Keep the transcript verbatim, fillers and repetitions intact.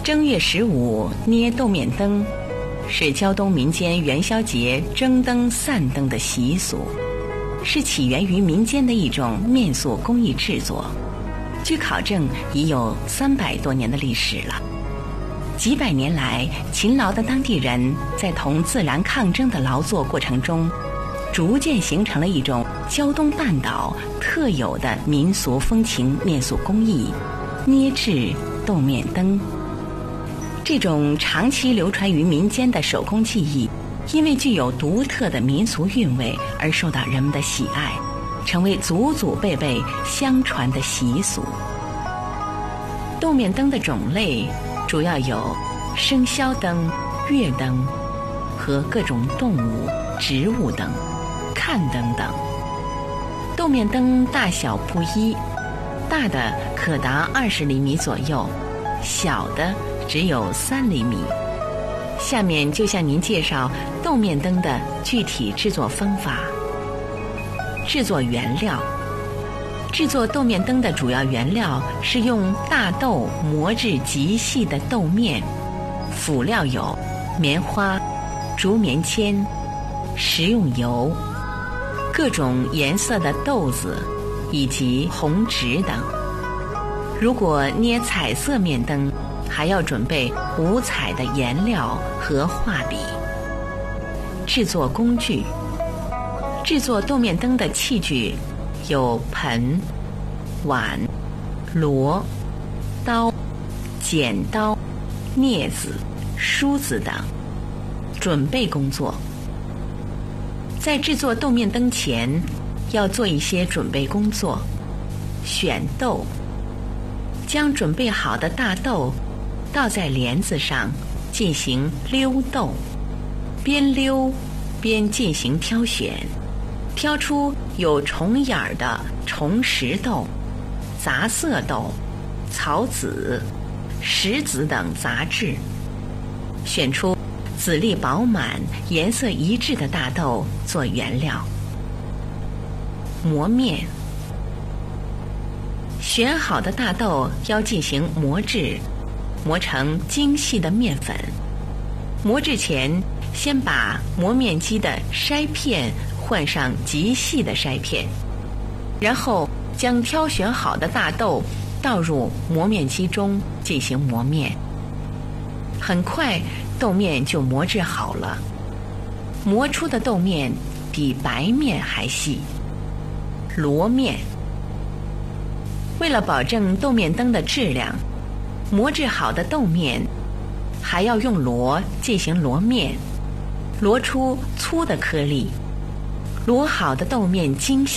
正月十五捏豆面灯，是胶东民间元宵节蒸灯散灯的习俗，是起源于民间的一种面塑工艺制作。据考证，已有三百多年的历史了。几百年来，勤劳的当地人在同自然抗争的劳作过程中，逐渐形成了一种胶东半岛特有的民俗风情面塑工艺——捏制豆面灯。这种长期流传于民间的手工技艺，因为具有独特的民俗韵味而受到人们的喜爱，成为祖祖辈辈相传的习俗。豆面灯的种类主要有生肖灯、月灯和各种动物、植物灯、看灯等。豆面灯大小不一，大的可达二十厘米左右，小的只有三厘米。下面就向您介绍豆面灯的具体制作方法。制作原料。制作豆面灯的主要原料是用大豆磨制极细的豆面，辅料有棉花、竹棉签、食用油、各种颜色的豆子以及红纸等。如果捏彩色面灯，还要准备五彩的颜料和画笔。制作工具。制作豆面灯的器具有盆、碗、箩、刀、剪刀、镊子、梳子等。准备工作。在制作豆面灯前，要做一些准备工作。选豆。将准备好的大豆倒在帘子上进行溜豆，边溜边进行挑选，挑出有虫眼儿的虫石豆、杂色豆、草籽、石子等杂质，选出籽粒饱满、颜色一致的大豆做原料。磨面。选好的大豆要进行磨制，磨成精细的面粉。磨制前，先把磨面机的筛片换上极细的筛片，然后将挑选好的大豆倒入磨面机中进行磨面。很快，豆面就磨制好了。磨出的豆面比白面还细。箩面。为了保证豆面灯的质量，磨制好的豆面还要用箩进行箩面，箩出粗的颗粒。箩好的豆面精细。